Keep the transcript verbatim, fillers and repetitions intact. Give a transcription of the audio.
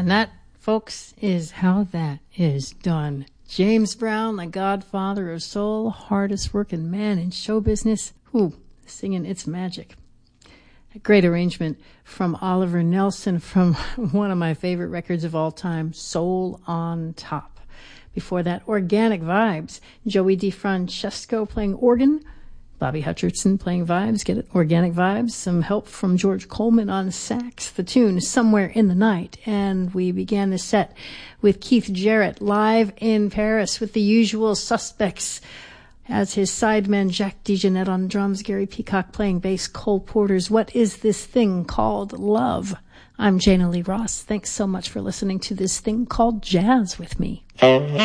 And that, folks, is how that is done. James Brown, the godfather of soul, hardest working man in show business, who singing It's Magic. A great arrangement from Oliver Nelson from one of my favorite records of all time, Soul on Top. Before that, Organic Vibes, Joey DeFrancesco playing organ, Bobby Hutcherson playing vibes, get it? Organic Vibes. Some help from George Coleman on sax. The tune, Somewhere in the Night. And we began the set with Keith Jarrett live in Paris with the usual suspects as his sideman Jacques DeJohnette on drums, Gary Peacock playing bass, Cole Porter's What Is This Thing Called Love? I'm Jana Lee Ross. Thanks so much for listening to This Thing Called Jazz with me.